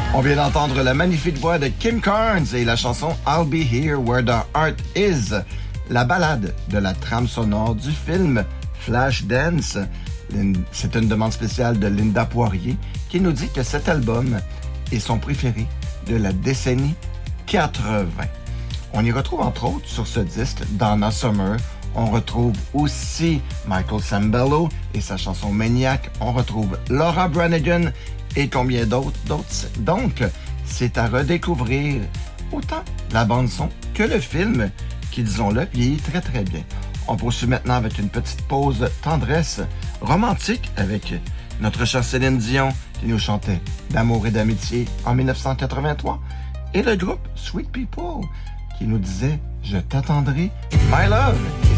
On vient d'entendre la magnifique voix de Kim Carnes et la chanson I'll Be Here Where the Heart Is, la ballade de la trame sonore du film Flashdance. C'est une demande spéciale de Linda Poirier qui nous dit que cet album est son préféré de la décennie 80. On y retrouve entre autres sur ce disque Donna Summer. On retrouve aussi Michael Sambello et sa chanson Maniac. On retrouve Laura Branigan et combien d'autres. Donc, c'est à redécouvrir autant la bande-son que le film qui, disons-le, vieillit très très bien. On poursuit maintenant avec une petite pause tendresse romantique avec notre chère Céline Dion qui nous chantait D'amour et d'amitié en 1983 et le groupe Sweet People qui nous disait Je t'attendrai, My Love.